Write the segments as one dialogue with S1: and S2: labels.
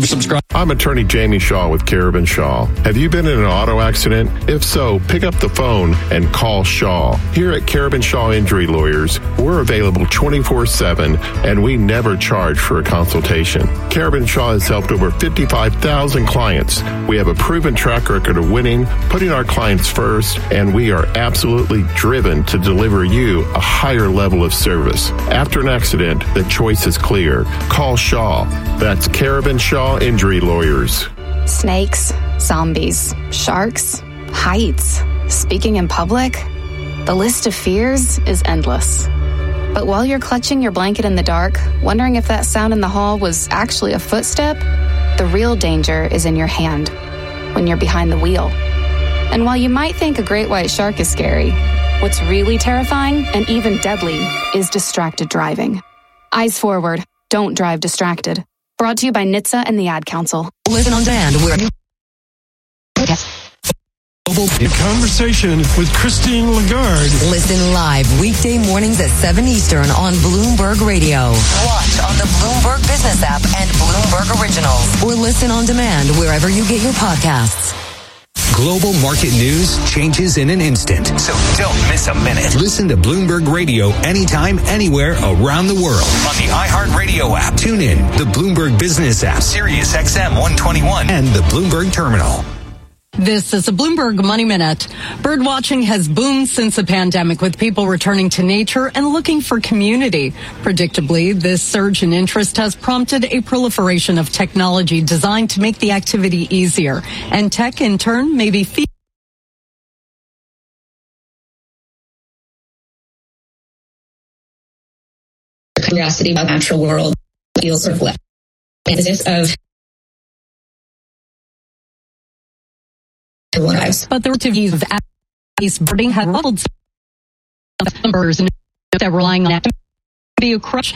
S1: subscribe.
S2: I'm attorney Jamie Shaw with Carabin Shaw. Have you been in an auto accident? If so, pick up the phone and call Shaw. Here at Carabin Shaw Injury Lawyers, we're available 24/7 and we never charge for a consultation. Carabin Shaw has helped over 55,000 clients. We have a proven track record of winning, putting our clients first, and we are absolutely driven to deliver you a higher level of service. After an accident, the choice is clear. Call Shaw. That's Carabin Shaw Injury Lawyers.
S3: Snakes, zombies, sharks, heights, speaking in public. The list of fears is endless. But while you're clutching your blanket in the dark, wondering if that sound in the hall was actually a footstep, the real danger is in your hand, when you're behind the wheel. And while you might think a great white shark is scary, what's really terrifying and even deadly is distracted driving. Eyes forward. Don't drive distracted. Brought to you by NHTSA and the Ad Council.
S4: Listen on demand where you...
S5: A conversation with Christine Lagarde.
S4: Listen live weekday mornings at 7 Eastern on Bloomberg Radio. Watch on the Bloomberg Business app and Bloomberg Originals. Or listen on demand wherever you get your podcasts.
S6: Global market news changes in an instant, so don't miss a minute. Listen to Bloomberg Radio anytime, anywhere around the world on the iHeartRadio app. Tune in, the Bloomberg Business app, Sirius XM 121, and the Bloomberg Terminal.
S7: This is a Bloomberg Money Minute. Bird watching has boomed since the pandemic, with people returning to nature and looking for community. Predictably, this surge in interest has prompted a proliferation of technology designed to make the activity easier. And tech, in turn, may be
S8: curiosity about the natural world feels sort of left. Emphasis of lives.
S7: But the activities of ice birding have modeled numbers that relying on activity of crush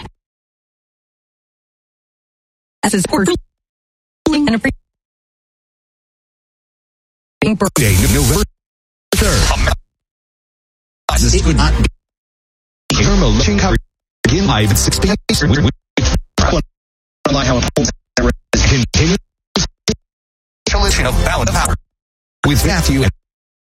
S7: as is and
S6: Day, November 3rd. This would not be election coverage. Begin live at 6 p.m. How it holds continue collision of ballot of power with Matthew and